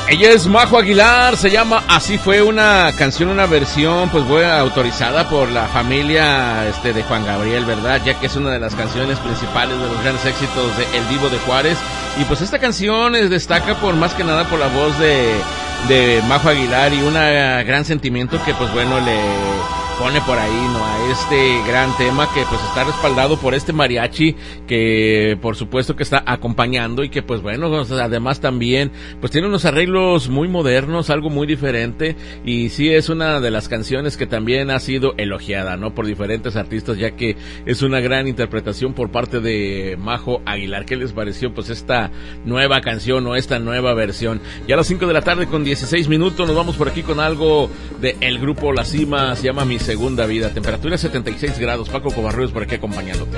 Ella es Majo Aguilar, se llama Así Fue, una canción, una versión pues fue autorizada por la familia de Juan Gabriel, ¿verdad? Ya que es una de las canciones principales de los grandes éxitos de El Divo de Juárez. Y pues esta canción destaca por más que nada por la voz de Majo Aguilar y un gran sentimiento que pues bueno le pone por ahí, ¿no? A este gran tema que pues está respaldado por este mariachi que por supuesto que está acompañando y que pues bueno, además también pues tiene unos arreglos muy modernos, algo muy diferente, y sí es una de las canciones que también ha sido elogiada, ¿no? Por diferentes artistas, ya que es una gran interpretación por parte de Majo Aguilar. ¿Qué les pareció pues esta nueva canción o esta nueva versión? Ya a las 5 de la tarde con 16 minutos nos vamos por aquí con algo de el grupo La Cima, se llama Mi Segunda Vida, temperatura 76 grados, Paco Covarrubias por aquí acompañándote.